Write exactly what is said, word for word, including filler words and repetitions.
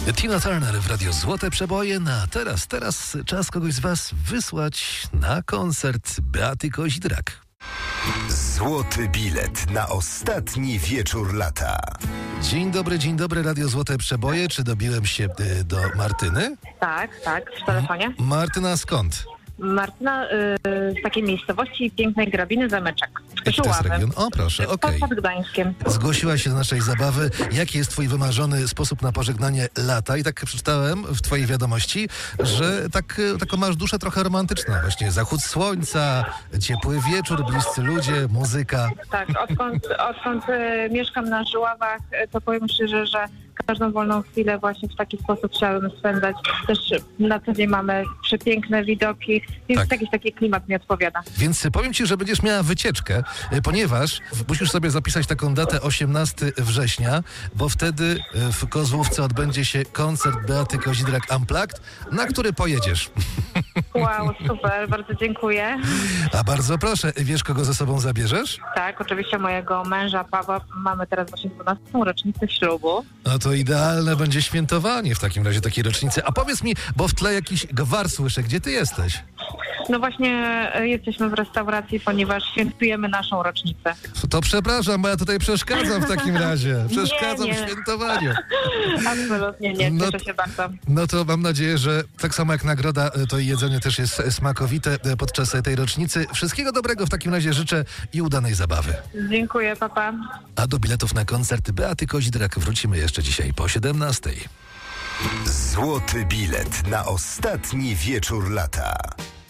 Tina Turner w Radio Złote Przeboje. Na teraz, teraz czas kogoś z was wysłać na koncert Beaty Kozidrak. Złoty bilet na ostatni wieczór lata. Dzień dobry, dzień dobry, Radio Złote Przeboje. Czy dobiłem się y, do Martyny? Tak, tak, w telefonie. Martyna skąd? Martyna y, z takiej miejscowości pięknej Grabiny, Zameczek. Jaki to jest region? O, proszę, okej. Pod Gdańskiem. Zgłosiła się do naszej zabawy. Jaki jest twój wymarzony sposób na pożegnanie lata? I tak przeczytałem w twojej wiadomości, że tak, taką masz duszę trochę romantyczną. Właśnie zachód słońca, ciepły wieczór, bliscy ludzie, muzyka. Tak, odkąd, odkąd y, mieszkam na Żuławach, y, to powiem szczerze, że każdą wolną chwilę właśnie w taki sposób chciałabym spędzać. Też na co dzień mamy przepiękne widoki, więc Tak. jakiś taki klimat mi odpowiada. Więc powiem ci, że będziesz miała wycieczkę, ponieważ musisz sobie zapisać taką datę osiemnastego września, bo wtedy w Kozłówce odbędzie się koncert Beaty Kozidrak Unplugged, na który pojedziesz. Wow, super, bardzo dziękuję. A bardzo proszę, wiesz, kogo ze sobą zabierzesz? Tak, oczywiście mojego męża Pawła. Mamy teraz właśnie dwunastą rocznicę ślubu. No to idealne będzie świętowanie w takim razie takiej rocznicy. A powiedz mi, bo w tle jakiś gwar słyszę, gdzie ty jesteś? No właśnie y, jesteśmy w restauracji, ponieważ świętujemy naszą rocznicę. To przepraszam, bo ja tutaj przeszkadzam w takim razie. Przeszkadzam Nie, w nie. świętowaniu. Absolutnie nie, No cieszę się bardzo. No to mam nadzieję, że tak samo jak nagroda, to i jedzenie też jest smakowite podczas tej rocznicy. Wszystkiego dobrego w takim razie życzę i udanej zabawy. Dziękuję, papa. A do biletów na koncert Beaty Kozidrak wrócimy jeszcze dzisiaj po siedemnastej. Złoty bilet na ostatni wieczór lata.